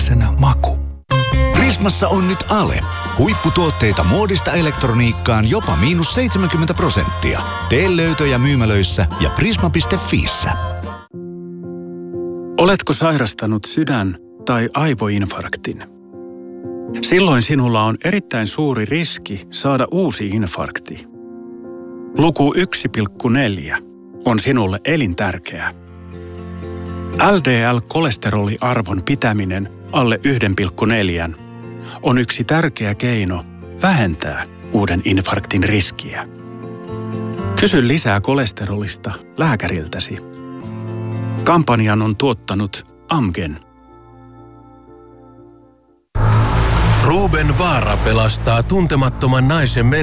viimeisenä maku. Prismassa on nyt ale. Huipputuotteita muodista elektroniikkaan jopa -70%. Tee löytöjä myymälöissä ja prisma.fiissä. Oletko sairastanut sydän- tai aivoinfarktin? Silloin sinulla on erittäin suuri riski saada uusi infarkti. Luku 1,4 on sinulle elintärkeä. LDL-kolesteroliarvon pitäminen alle 1,4 on yksi tärkeä keino vähentää uuden infarktin riskiä. Kysy lisää kolesterolista lääkäriltäsi. Kampanjan on tuottanut Amgen. Ruben Vaara pelastaa tuntemattoman naisen